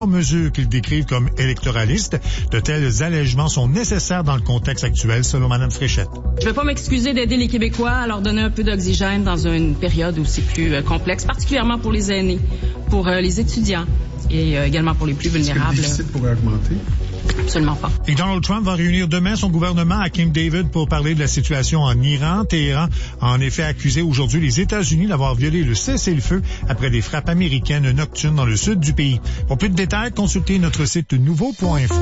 mesures qu'ils décrivent comme électoralistes. De tels allègements sont nécessaires dans le contexte actuel, selon Mme Fréchette. Je ne vais pas m'excuser d'aider les Québécois à leur donner un peu d'oxygène dans une période où c'est plus complexe, particulièrement pour les aînés, pour les étudiants et également pour les plus vulnérables. Est-ce que le déficit pourrait augmenter? Absolument pas. Et Donald Trump va réunir demain son gouvernement à Camp David pour parler de la situation en Iran. Téhéran a en effet accusé aujourd'hui les États-Unis d'avoir violé le cessez-le-feu après des frappes américaines nocturnes dans le sud du pays. Pour plus de détails, consultez notre site nouveau.info.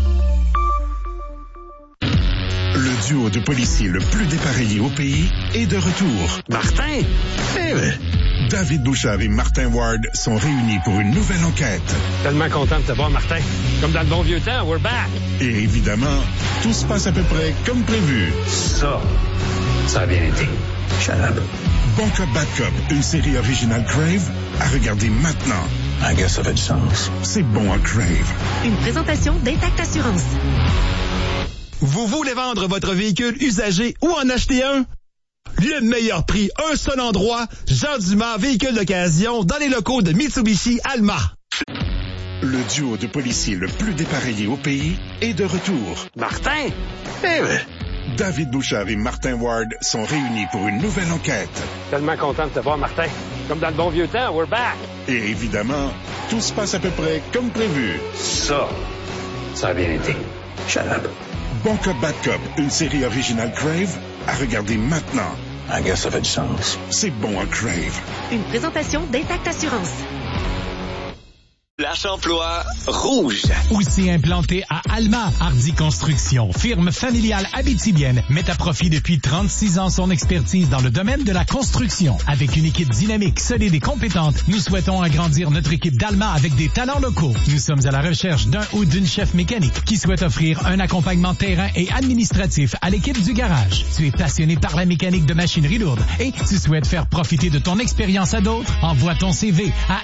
Le duo de policiers le plus dépareillé au pays est de retour. Martin? Eh ben. David Bouchard et Martin Ward sont réunis pour une nouvelle enquête. Tellement content de te voir, Martin. Comme dans le bon vieux temps, we're back. Et évidemment, tout se passe à peu près comme prévu. Ça a bien été. Shut up. Bon Cop, Bad Cop, une série originale Crave, à regarder maintenant. I guess ça fait du sens. C'est bon à Crave. Une présentation d'Intact Assurance. Vous voulez vendre votre véhicule usagé ou en acheter un? Le meilleur prix, un seul endroit, Jean Dumas, véhicule d'occasion, dans les locaux de Mitsubishi Alma. Le duo de policiers le plus dépareillé au pays est de retour. Martin? Eh ben. David Bouchard et Martin Ward sont réunis pour une nouvelle enquête. Tellement content de te voir, Martin. Comme dans le bon vieux temps, we're back. Et évidemment, tout se passe à peu près comme prévu. Ça a bien été. Shut up. Bon Cop, Bad Cop, une série originale Crave, à regarder maintenant. I guess ça fait du sens. C'est bon à Crave. Une présentation d'Intact Assurance. L'Arche-Emploi rouge. Aussi implanté à Alma, Hardy Construction, firme familiale abitibienne, met à profit depuis 36 ans son expertise dans le domaine de la construction. Avec une équipe dynamique, solide et compétente, nous souhaitons agrandir notre équipe d'Alma avec des talents locaux. Nous sommes à la recherche d'un ou d'une chef mécanique qui souhaite offrir un accompagnement terrain et administratif à l'équipe du garage. Tu es passionné par la mécanique de machinerie lourde et tu souhaites faire profiter de ton expérience à d'autres? Envoie ton CV à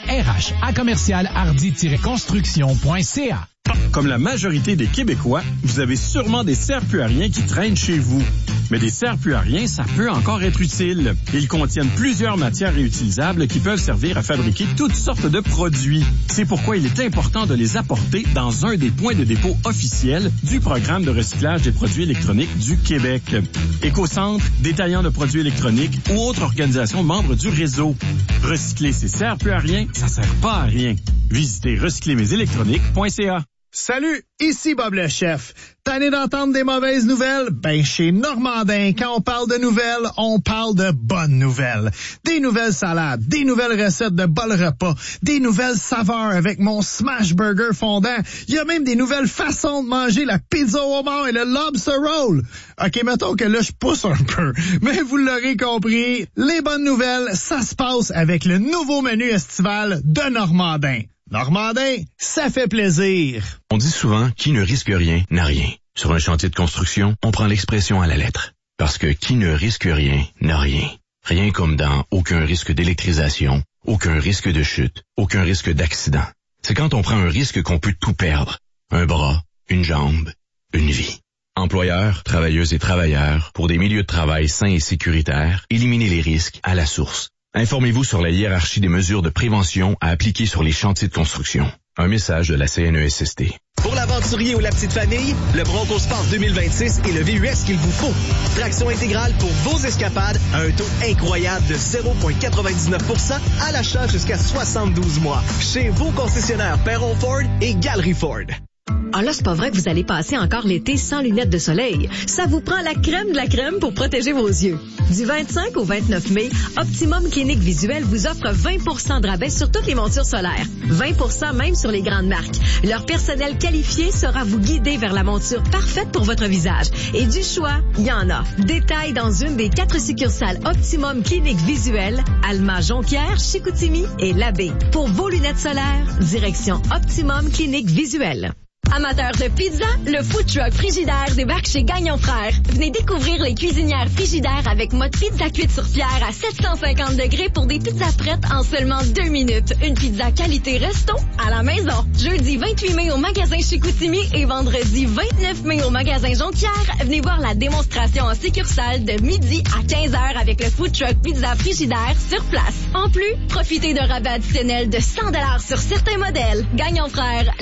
RH@commercial-hardy-construction.ca. Comme la majorité des Québécois, vous avez sûrement des serre-plus-à-rien qui traînent chez vous. Mais des serre-plus-à-rien, ça peut encore être utile. Ils contiennent plusieurs matières réutilisables qui peuvent servir à fabriquer toutes sortes de produits. C'est pourquoi il est important de les apporter dans un des points de dépôt officiels du programme de recyclage des produits électroniques du Québec. Écocentre, détaillant de produits électroniques ou autre organisation membre du réseau. Recycler ces serre-plus-à-rien, ça sert pas à rien. Visitez recyclermesélectroniques.ca. Salut, ici Bob le chef. Tanné d'entendre des mauvaises nouvelles? Ben, chez Normandin, quand on parle de nouvelles, on parle de bonnes nouvelles. Des nouvelles salades, des nouvelles recettes de bol repas, des nouvelles saveurs avec mon smash burger fondant. Il y a même des nouvelles façons de manger la pizza au homard et le lobster roll. OK, mettons que là, je pousse un peu. Mais vous l'aurez compris, les bonnes nouvelles, ça se passe avec le nouveau menu estival de Normandin. Normandin, ça fait plaisir. On dit souvent, qui ne risque rien n'a rien. Sur un chantier de construction, on prend l'expression à la lettre. Parce que qui ne risque rien n'a rien. Rien comme dans aucun risque d'électrisation, aucun risque de chute, aucun risque d'accident. C'est quand on prend un risque qu'on peut tout perdre. Un bras, une jambe, une vie. Employeurs, travailleuses et travailleurs, pour des milieux de travail sains et sécuritaires, éliminez les risques à la source. Informez-vous sur la hiérarchie des mesures de prévention à appliquer sur les chantiers de construction. Un message de la CNESST. Pour l'aventurier ou la petite famille, le Bronco Sport 2026 est le VUS qu'il vous faut. Traction intégrale pour vos escapades à un taux incroyable de 0,99% à l'achat jusqu'à 72 mois. Chez vos concessionnaires Perron Ford et Galerie Ford. Ah là, c'est pas vrai que vous allez passer encore l'été sans lunettes de soleil. Ça vous prend la crème de la crème pour protéger vos yeux. Du 25 au 29 mai, Optimum Clinique Visuelle vous offre 20% de rabais sur toutes les montures solaires. 20% même sur les grandes marques. Leur personnel qualifié saura vous guider vers la monture parfaite pour votre visage. Et du choix, il y en a. Détails dans une des 4 succursales Optimum Clinique Visuelle, Alma, Jonquière, Chicoutimi et Labbé. Pour vos lunettes solaires, direction Optimum Clinique Visuelle. Amateurs de pizza, le food truck Frigidaire débarque chez Gagnon Frères. Venez découvrir les cuisinières Frigidaire avec mode pizza cuite sur pierre à 750 degrés pour des pizzas prêtes en seulement 2 minutes. Une pizza qualité resto à la maison. Jeudi 28 mai au magasin Chicoutimi et vendredi 29 mai au magasin Jonquière. Venez voir la démonstration en succursale de midi à 15h avec le food truck pizza Frigidaire sur place. En plus, profitez d'un rabais additionnel de 100 $ sur certains modèles. Gagnon Frères.